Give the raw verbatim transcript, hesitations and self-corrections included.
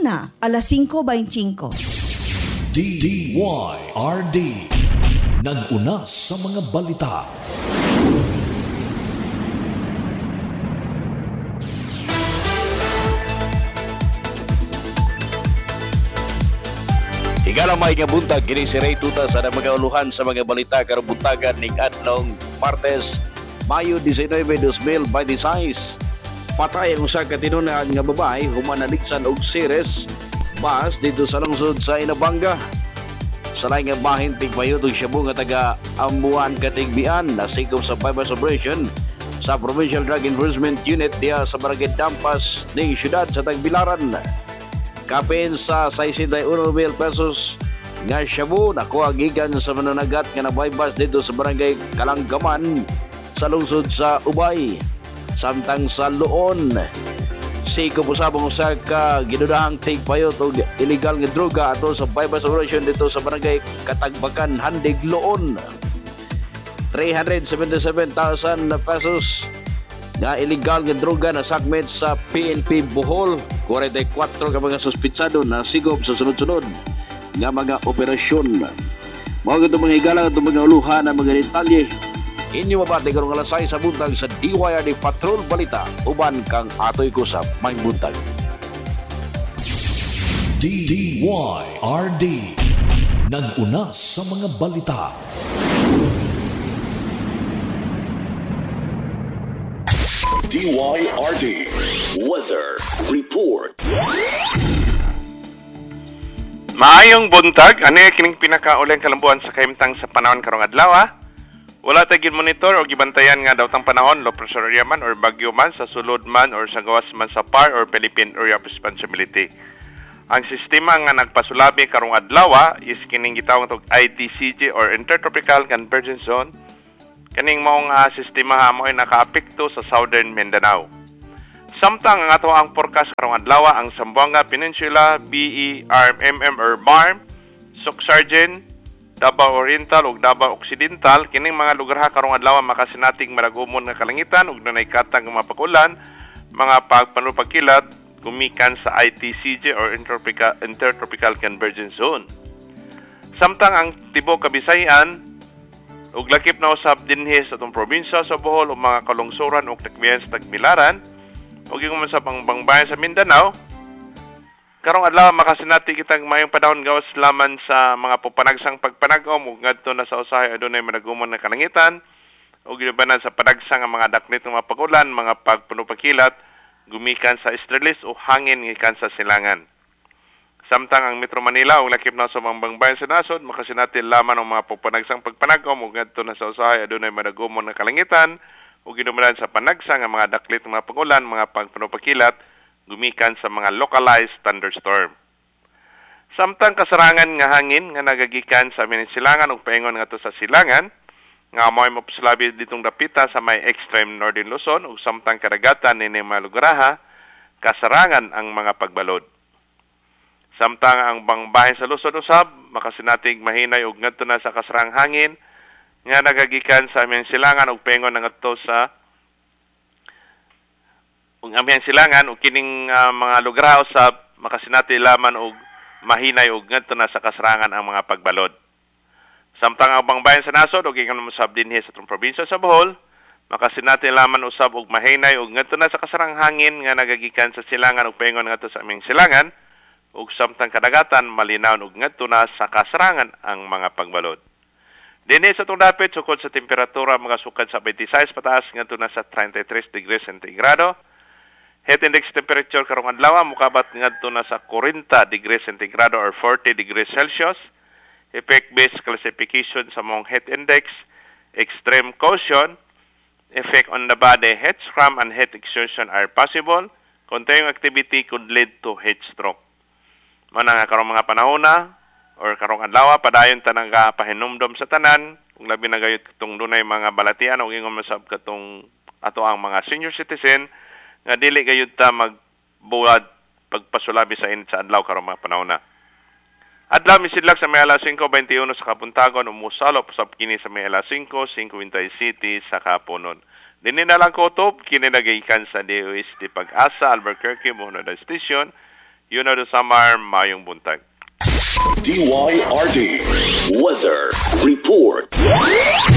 na, alas singko beintisinkgo. D Y R D nag-una sa mga balita. Igalamay nga buntag kini si Ray Tuta sa mga uluhan sa mga balita karong buntagan ning adlong Martes, Mayo diecinueve, dos mil veintiséis. Patay ang usa ka tinunan nga babae human naligsan og series bas dito sa lungsod sa Inabanga. Sa lain nga bahin tigbayot og Shabu nga taga Ambuan Katigbian na sikop sa bypass operation sa Provincial Drug Enforcement Unit diya sa Barangay Dampas ning syudad sa Tagbilaran. Kapin sa sixty-one mil pesos nga shabu nakuha gikan sa mananagat nga nabaybas dito sa Barangay Kalanggaman sa lungsod sa Ubay. Samtang sa Luon, si kupusabong usa ka ginudahang tigpayot og illegal nga droga ato sa bypass operation dito sa Barangay Katagbakan, Handig, Luon. three hundred seventy-seven thousand pesos na illegal nga droga na sakmet sa P N P Bohol. forty-four ka mga suspitsado na sigop sa sunod-sunod nga mga operasyon. Mga itong mga higala, itong mga uluhan na mga detalye inyo mabati karong alas sais sa buntag sa D Y R D Patrol Balita uban kang atoy kusap may buntag. D Y R D nag-una sa mga balita. D Y R D Weather Report. Maayong buntag, ani kining pinakauling kalambuan sa kahimtang sa panahon karong adlaw. Wala tayong monitor o gibantayan nga daw tang panahon, low pressure area man or bagyo man sa sulod man or sa gawas man sa P A R or Philippine Area of Responsibility. Ang sistema nga nagpasulabi karong adlaw is kining gitawag og I T C J or Intertropical Convergence Zone. Kaning maong uh, sistema ha mo ay nakaapekto sa Southern Mindanao. Samtang ang ato ang forecast karong adlaw ang Zamboanga Peninsula, B E R M M or B A R M, Socsargen, Davao Oriental ug Davao Occidental kining mga lugar ha karong adlaw makasinating malagumon nga kalangitan ug dunay katang nga mapakulan, mga pagpanupagkilat gumikan sa I T C J or Intertropical Intertropical Convergence Zone. Samtang ang tibuok Kabisayan ug lakip na usab dinhi sa atong probinsya sa Bohol ug mga kalungsuran ug takbiyan sa Tagbilaran ug ingon sa bangbayan sa Mindanao karong adlaw makasinati kitang mayong panahon gawas laman sa mga pupanagsang pagpanagom ug ngadto na sa usahay adunay managumon nga kalangitan ug gibanan sa panagsang nga mga daklit nga pagulan, mga pagpunupakilat gumikan sa estralis o hangin gikan sa silangan. Samtang ang Metro Manila ug lakip na sa mga bangbayan sa nasod makasinati laman ang mga pupanagsang pagpanagom ug ngadto na sa usahay adunay managumon nga kalangitan ug ginumanan sa panagsang nga mga daklit nga pagulan, mga pagpunupakilat gumikan sa mga localized thunderstorm. Samtang kasarangan nga hangin nga nagagikan sa Minisilangan ug paingon ngadto sa silangan nga mo'y mapasalabi ditong dapita sa may extreme northern Luzon ug samtang karagatan nini mga lugar kasarangan ang mga pagbalod. Samtang ang bangbahin sa Luzon usab makasinatig mahinay ug ngadto na sa kasarang hangin nga nagagikan sa Minisilangan ug paingon ngadto sa ug amyan silangan ug kining uh, mga lugar usab makasinati laman og mahinay ug ngadto na sa kasarangan ang mga pagbalod. Samtang ang bangbayan sa nasod ug ingon mo sab dinhi sa atong probinsya sa Bohol makasinati laman usab og mahinay ug ngadto na sa kasarang hangin nga nagagikan sa silangan ug paingon ngadto sa aming silangan ug samtang kadagatan malinaw ug ngadto na sa kasarangan ang mga pagbalod. Dinhi sa atong dapit sukod sa temperatura mga sukad sa twenty-six pataas ngadto na sa thirty-three degrees centigrado. Heat index temperature karong adlaw mokabat ngadto na sa forty degrees centigrado or forty degrees Celsius. Effect-based classification sa mong heat index, extreme caution, effect on the body, heat cramp and heat exhaustion are possible. Continuing activity could lead to heat stroke. Mana nga karong mga panahona or karong adlaw padayon tanang pahinumdom sa tanan ug labi na gayud katong dunay mga balatian ug ingon masab katong ato ang mga senior citizen nga dili gayud ta magbuwad pagpasulabi sa init sa adlaw karong mga panahona. Adlaw misidlak sa may alas singko beintiuno sa kapuntagon umusalop usab kini sa may alas singko cincuenta-siete sa kapunon. Dinhi na lang kutob kini nagagikan sa D O S T Pag-asa Albuquerque Mononda Station Yun na do Samar, mayong buntag. D Y R D Weather Report.